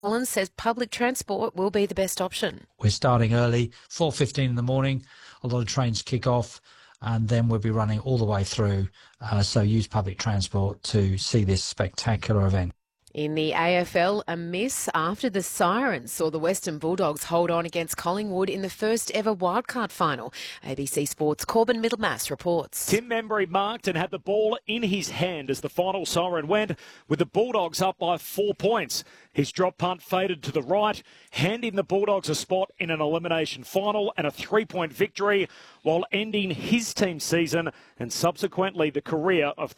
Collins says public transport will be the best option. We're starting early, 4:15 in the morning. A lot of trains kick off, and then we'll be running all the way through. So use public transport to see this spectacular event. In the AFL, a miss after the Sirens saw the Western Bulldogs hold on against Collingwood in the first ever wildcard final. ABC Sports' Corbin Middlemass reports. Tim Membry marked and had the ball in his hand as the final siren went, with the Bulldogs up by 4 points. His drop punt faded to the right, handing the Bulldogs a spot in an elimination final and a 3-point victory, while ending his team's season and subsequently the career of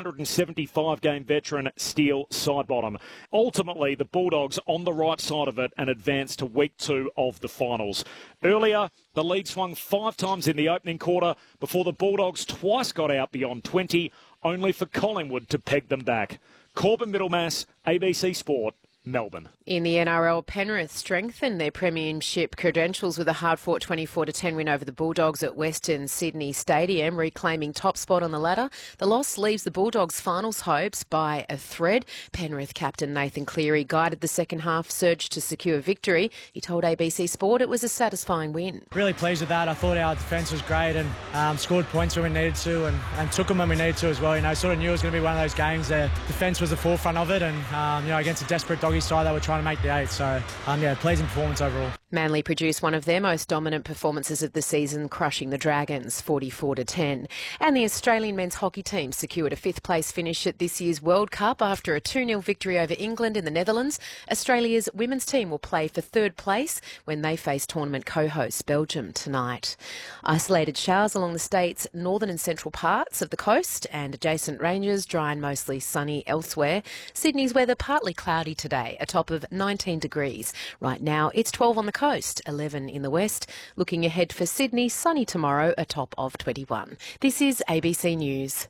375-game veteran Steele Sidebottom. Ultimately, the Bulldogs on the right side of it and advanced to week 2 of the finals. Earlier, the lead swung 5 times in the opening quarter before the Bulldogs twice got out beyond 20, only for Collingwood to peg them back. Corbin Middlemass, ABC Sport, Melbourne. In the NRL, Penrith strengthened their premiership credentials with a hard-fought 24-10 win over the Bulldogs at Western Sydney Stadium, reclaiming top spot on the ladder. The loss leaves the Bulldogs' finals hopes by a thread. Penrith captain Nathan Cleary guided the second half surge to secure victory. He told ABC Sport it was a satisfying win. Really pleased with that. I thought our defence was great and scored points when we needed to and took them when we needed to as well. You know, sort of knew it was going to be one of those games. The defence was the forefront of it, and against a desperate doggy side, they were trying to make the 8. So, pleasing performance overall. Manly produced one of their most dominant performances of the season, crushing the Dragons 44-10. And the Australian men's hockey team secured a 5th place finish at this year's World Cup after a 2-0 victory over England in the Netherlands. Australia's women's team will play for 3rd place when they face tournament co-host Belgium tonight. Isolated showers along the state's northern and central parts of the coast and adjacent ranges, dry and mostly sunny elsewhere. Sydney's weather partly cloudy today, a top of 19 degrees. Right now it's 12 on the coast, 11 in the west. Looking ahead for Sydney, sunny tomorrow, a top of 21. This is ABC News.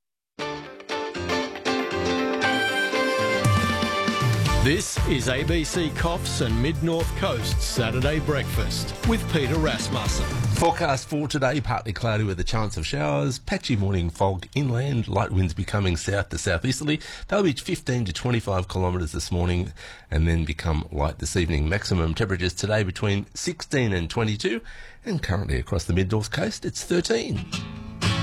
This is ABC Coffs and Mid-North Coast Saturday Breakfast with Peter Rasmussen. Forecast for today, partly cloudy with a chance of showers, patchy morning fog inland, light winds becoming south to southeasterly. They'll reach 15 to 25 kilometres this morning and then become light this evening. Maximum temperatures today between 16 and 22, and currently across the Mid-North Coast it's 13.